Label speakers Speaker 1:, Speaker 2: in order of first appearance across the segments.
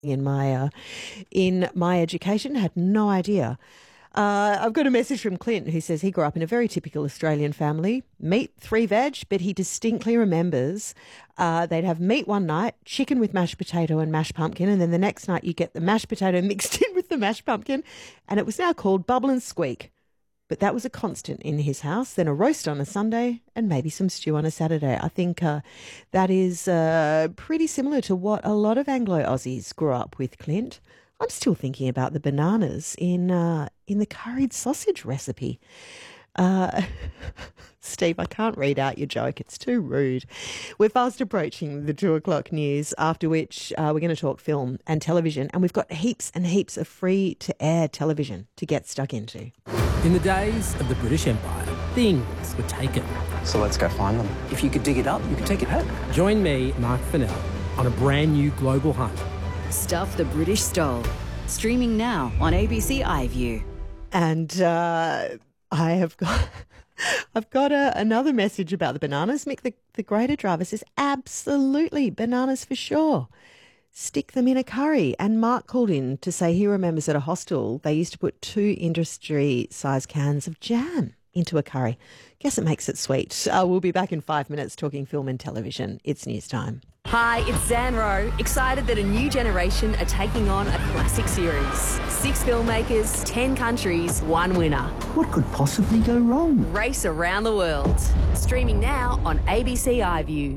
Speaker 1: in my education. Had no idea. I've got a message from Clint who says he grew up in a very typical Australian family. Meat, 3 veg, but he distinctly remembers they'd have meat one night, chicken with mashed potato and mashed pumpkin, and then the next night you get the mashed potato mixed in with the mashed pumpkin, and it was now called Bubble and Squeak. But that was a constant in his house. Then a roast on a Sunday and maybe some stew on a Saturday. I think that is pretty similar to what a lot of Anglo-Aussies grew up with, Clint. I'm still thinking about the bananas in the curried sausage recipe. Steve, I can't read out your joke. It's too rude. We're fast approaching the 2 o'clock news, after which we're going to talk film and television. And we've got heaps and heaps of free-to-air television to get stuck into.
Speaker 2: In the days of the British Empire, things were taken.
Speaker 3: So let's go find them.
Speaker 4: If you could dig it up, you could take it home.
Speaker 2: Join me, Mark Fennell, on a brand new global hunt.
Speaker 5: Stuff the British stole. Streaming now on ABC iView.
Speaker 1: And I've got another message about the bananas. Mick, the grader driver, says absolutely bananas for sure. Stick them in a curry. And Mark called in to say he remembers at a hostel they used to put 2 industry-sized cans of jam into a curry. Guess it makes it sweet. We'll be back in 5 minutes talking film and television. It's news time.
Speaker 6: Hi, it's Zan Rowe, excited that a new generation are taking on a classic series. 6 filmmakers, 10 countries, 1 winner.
Speaker 4: What could possibly go wrong?
Speaker 6: Race around the world. Streaming now on ABC iView.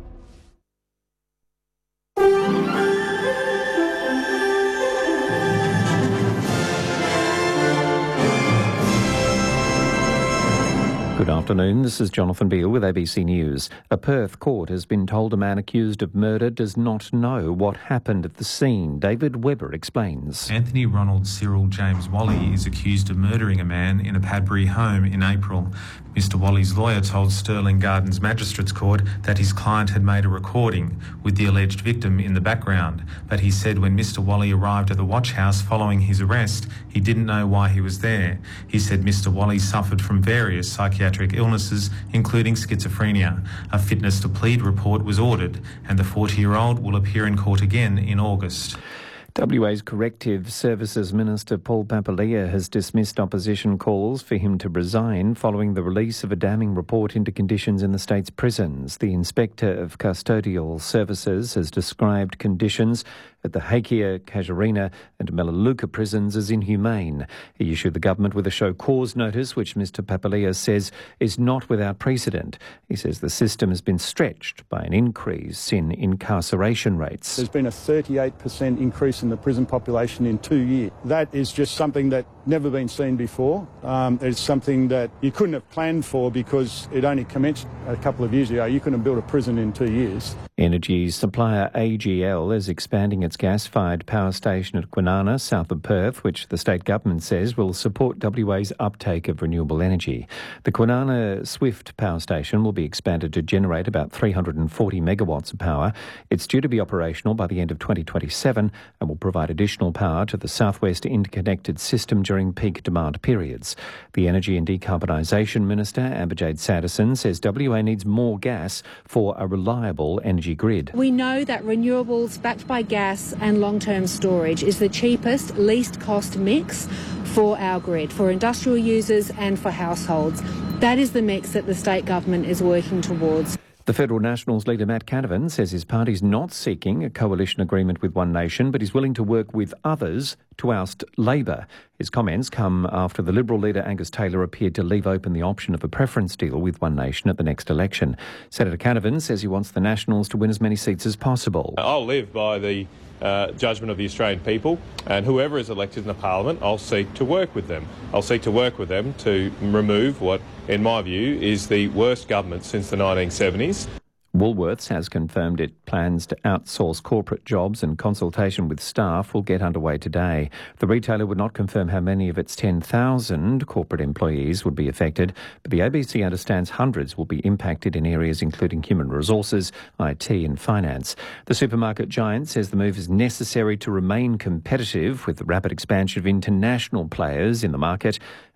Speaker 7: Good afternoon, this is Jonathan Beale with ABC News. A Perth court has been told a man accused of murder does not know what happened at the scene. David Webber explains.
Speaker 8: Anthony Ronald Cyril James Wally is accused of murdering a man in a Padbury home in April. Mr Wally's lawyer told Stirling Gardens Magistrates Court that his client had made a recording with the alleged victim in the background, but he said when Mr Wally arrived at the watch house following his arrest, he didn't know why he was there. He said Mr Wally suffered from various psychiatric illnesses, including schizophrenia. A fitness to plead report was ordered, and the 40-year-old will appear in court again in August.
Speaker 7: WA's Corrective Services Minister Paul Papalia has dismissed opposition calls for him to resign following the release of a damning report into conditions in the state's prisons. The Inspector of Custodial Services has described conditions at the Hakea, Casuarina and Melaleuca prisons as inhumane. He issued the government with a show cause notice, which Mr Papalia says is not without precedent. He says the system has been stretched by an increase in incarceration rates.
Speaker 9: There's been a 38% increase in the prison population in 2 years. That is just something that never been seen before. It's something that you couldn't have planned for because it only commenced a couple of years ago. You couldn't have built a prison in 2 years.
Speaker 7: Energy supplier AGL is expanding its gas-fired power station at Kwinana, south of Perth, which the state government says will support WA's uptake of renewable energy. The Kwinana Swift power station will be expanded to generate about 340 megawatts of power. It's due to be operational by the end of 2027 and will provide additional power to the Southwest Interconnected System during peak demand periods. The Energy and Decarbonisation Minister, Amber-Jade Sanderson, says WA needs more gas for a reliable energy grid.
Speaker 10: We know that renewables backed by gas and long-term storage is the cheapest, least cost mix for our grid, for industrial users and for households. That is the mix that the state government is working towards.
Speaker 7: The Federal Nationals leader Matt Canavan says his party's not seeking a coalition agreement with One Nation, but he's willing to work with others to oust Labor. His comments come after the Liberal leader Angus Taylor appeared to leave open the option of a preference deal with One Nation at the next election. Senator Canavan says he wants the Nationals to win as many seats as possible.
Speaker 11: I'll live by the judgment of the Australian people, and whoever is elected in the Parliament, I'll seek to work with them. I'll seek to work with them to remove what, in my view, is the worst government since the 1970s.
Speaker 7: Woolworths has confirmed it plans to outsource corporate jobs, and consultation with staff will get underway today. The retailer would not confirm how many of its 10,000 corporate employees would be affected, but the ABC understands hundreds will be impacted in areas including human resources, IT and finance. The supermarket giant says the move is necessary to remain competitive with the rapid expansion of international players in the market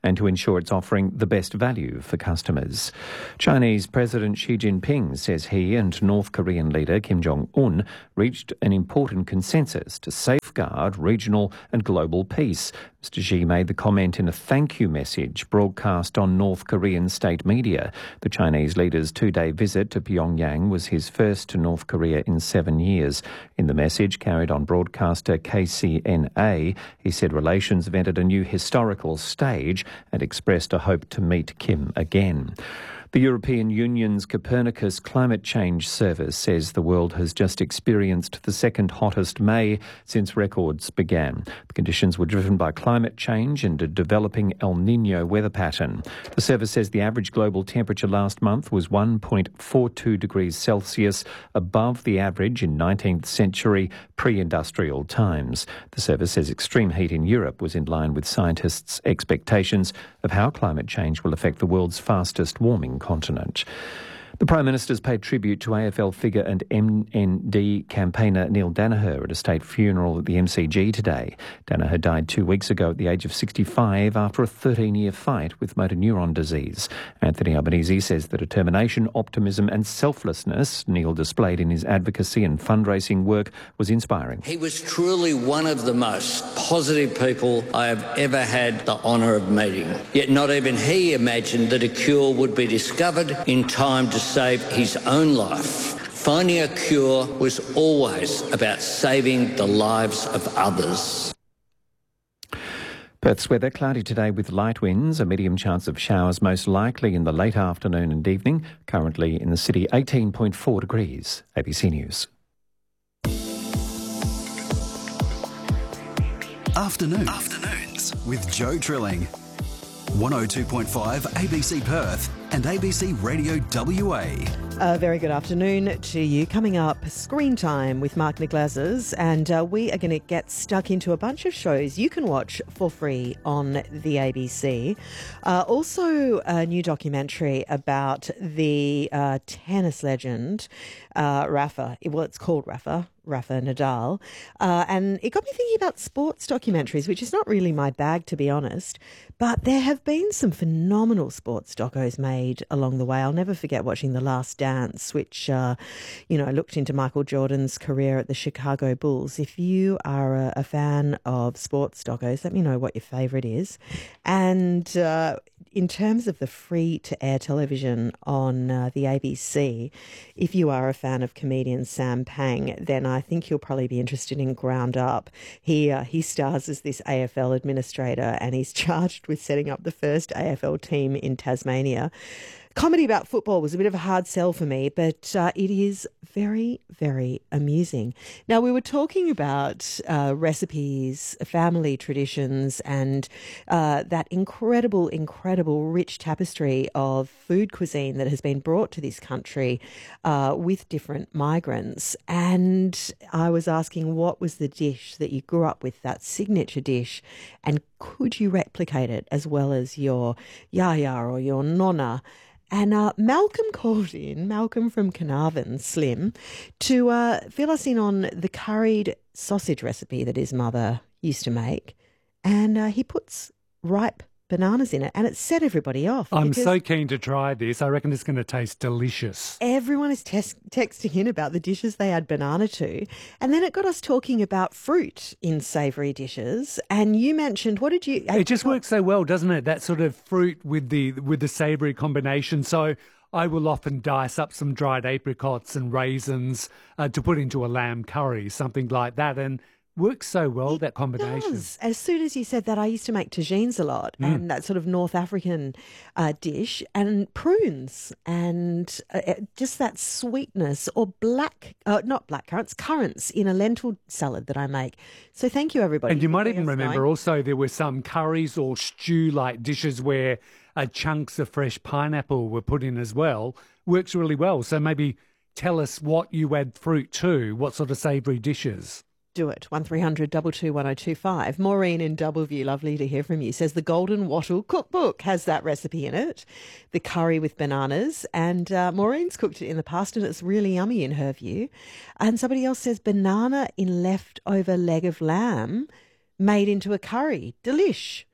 Speaker 7: and to ensure it's offering the best value for customers. Chinese President Xi Jinping says he and North Korean leader Kim Jong-un reached an important consensus to safeguard regional and global peace. Mr. Xi made the comment in a thank you message broadcast on North Korean state media. The Chinese leader's two-day visit to Pyongyang was his first to North Korea in 7 years. In the message carried on broadcaster KCNA, he said relations have entered a new historical stage and expressed a hope to meet Kim again. The European Union's Copernicus Climate Change Service says the world has just experienced the second hottest May since records began. The conditions were driven by climate change and a developing El Niño weather pattern. The service says the average global temperature last month was 1.42 degrees Celsius above the average in 19th century pre-industrial times. The service says extreme heat in Europe was in line with scientists' expectations of how climate change will affect the world's fastest warming continent. The Prime Minister's paid tribute to AFL figure and MND campaigner Neil Daniher at a state funeral at the MCG today. Daniher died 2 weeks ago at the age of 65 after a 13-year fight with motor neuron disease. Anthony Albanese says the determination, optimism and selflessness Neil displayed in his advocacy and fundraising work was inspiring.
Speaker 3: He was truly one of the most positive people I have ever had the honour of meeting. Yet not even he imagined that a cure would be discovered in time to save his own life. Finding a cure was always about saving the lives of others.
Speaker 7: Perth's weather cloudy today with light winds, a medium chance of showers most likely in the late afternoon and evening. Currently in the city 18.4 degrees. ABC News.
Speaker 12: Afternoons with Joe Trilling. 102.5 ABC Perth and ABC Radio WA.
Speaker 1: A very good afternoon to you. Coming up, Screen Time with Mark Niglazes, and we are going to get stuck into a bunch of shows you can watch for free on the ABC. Also, a new documentary about the tennis legend, Rafa. Well, it's called Rafa Nadal. And it got me thinking about sports documentaries, which is not really my bag, to be honest. But there have been some phenomenal sports docos made along the way. I'll never forget watching The Last Dance, which, looked into Michael Jordan's career at the Chicago Bulls. If you are a fan of sports docos, let me know what your favourite is. And in terms of the free-to-air television on the ABC, if you are a fan of comedian Sam Pang, then I think you'll probably be interested in Ground Up. He stars as this AFL administrator, and he's charged with setting up the first AFL team in Tasmania. Comedy about football was a bit of a hard sell for me, but it is very, very amusing. Now, we were talking about recipes, family traditions, and that incredible rich tapestry of food cuisine that has been brought to this country with different migrants. And I was asking, what was the dish that you grew up with, that signature dish, and could you replicate it as well as your yaya or your nonna? And Malcolm called in, Malcolm from Carnarvon, Slim, to fill us in on the curried sausage recipe that his mother used to make. And he puts ripe bananas in it, and it set everybody off.
Speaker 13: I'm so keen to try this. I reckon it's going to taste delicious.
Speaker 1: Everyone is texting in about the dishes they add banana to. And then it got us talking about fruit in savoury dishes. And you mentioned, what did you...
Speaker 13: It just works so well, doesn't it? That sort of fruit with the savoury combination. So I will often dice up some dried apricots and raisins to put into a lamb curry, something like that. And works so well, that combination.
Speaker 1: Does. As soon as you said that, I used to make tagines a lot, and that sort of North African dish, and prunes, and just that sweetness, or not black currants, currants in a lentil salad that I make. So thank you, everybody.
Speaker 13: And you might even remember also there were some curries or stew-like dishes where chunks of fresh pineapple were put in as well. Works really well. So maybe tell us what you add fruit to, what sort of savoury dishes.
Speaker 1: Do it. 1300 22 1025. Maureen in Doubleview, lovely to hear from you, says the Golden Wattle Cookbook has that recipe in it, the curry with bananas, and Maureen's cooked it in the past and it's really yummy in her view. And somebody else says banana in leftover leg of lamb made into a curry. Delish.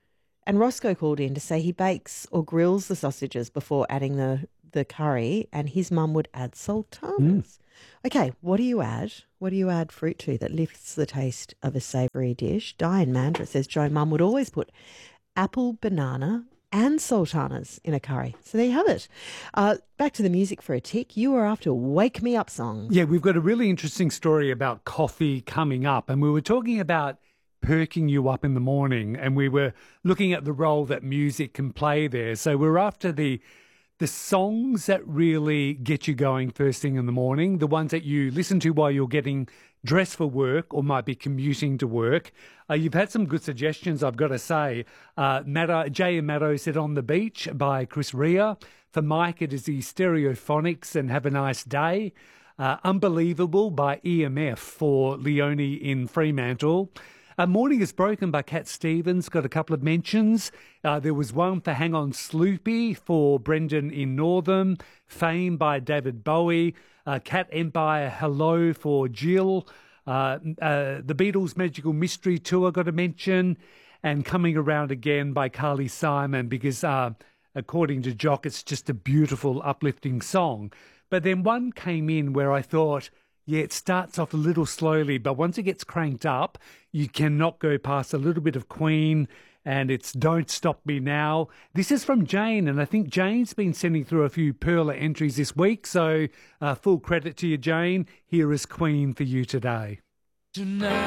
Speaker 1: And Roscoe called in to say he bakes or grills the sausages before adding the curry, and his mum would add sultanas. Okay, what do you add? What do you add fruit to that lifts the taste of a savoury dish? Diane Mandra says Joe Mum would always put apple, banana and sultanas in a curry. So there you have it. Back to the music for a tick. You are after Wake Me Up songs.
Speaker 13: Yeah, we've got a really interesting story about coffee coming up, and we were talking about perking you up in the morning, and we were looking at the role that music can play there. So we're after the songs that really get you going first thing in the morning, the ones that you listen to while you're getting dressed for work or might be commuting to work. You've had some good suggestions, I've got to say. Jay and Maddo said On the Beach by Chris Rea. For Mike, it is the Stereophonics and Have a Nice Day. Unbelievable by EMF for Leonie in Fremantle. Morning is Broken by Cat Stevens, got a couple of mentions. There was one for Hang On Sloopy for Brendan in Northam. Fame by David Bowie. Cat Empire Hello for Jill. The Beatles Magical Mystery Tour got a mention. And Coming Around Again by Carly Simon, because according to Jock, it's just a beautiful, uplifting song. But then one came in where I thought, yeah, it starts off a little slowly, but once it gets cranked up, you cannot go past a little bit of Queen, and it's Don't Stop Me Now. This is from Jane, and I think Jane's been sending through a few Perla entries this week, so full credit to you, Jane. Here is Queen for you today.
Speaker 14: Tonight.